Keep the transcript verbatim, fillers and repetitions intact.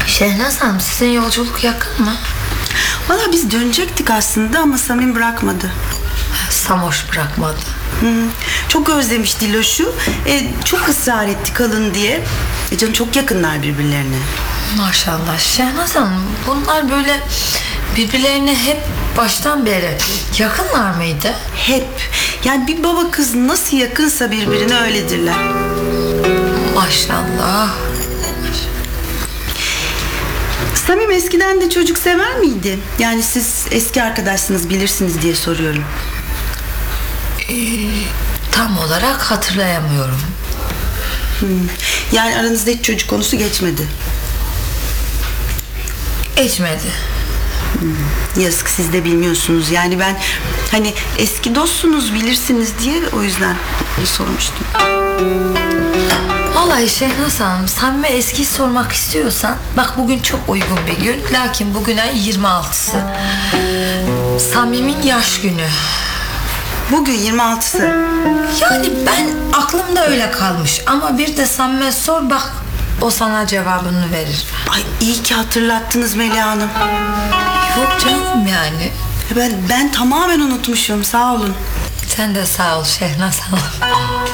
Şehnaz Hanım, sizin yolculuk yakın mı? Valla biz dönecektik aslında ama Samim bırakmadı. Samoş bırakmadı. Hı, çok özlemiş Diloş'u. E, çok ısrar etti kalın diye. E, canım çok yakınlar birbirlerine. Maşallah Şehnaz Hanım, bunlar böyle birbirlerine hep baştan beri yakınlar mıydı? Hep. Yani bir baba kız nasıl yakınsa birbirine öyledirler. Maşallah. Samim eskiden de çocuk sever miydi? Yani siz eski arkadaşsınız, bilirsiniz diye soruyorum. Ee, tam olarak hatırlayamıyorum. Hmm. Yani aranızda hiç çocuk konusu geçmedi. Geçmedi. Hmm. Yazık, siz de bilmiyorsunuz. Yani ben hani eski dostsunuz, bilirsiniz diye o yüzden sormuştum. Vallahi Şehnaz Hanım, Samim'e eskiyi sormak istiyorsan bak, bugün çok uygun bir gün. Lakin bugün ay yirmi altısı. Samim'in yaş günü. Bugün yirmi altısı. Yani ben aklımda öyle kalmış. Ama bir de Samim'e sor bak, o sana cevabını verir. Ay iyi ki hatırlattınız Melih Hanım. Yok canım yani. Ben, ben tamamen unutmuşum, sağ olun. Sen de sağ ol Şehnaz Hanım.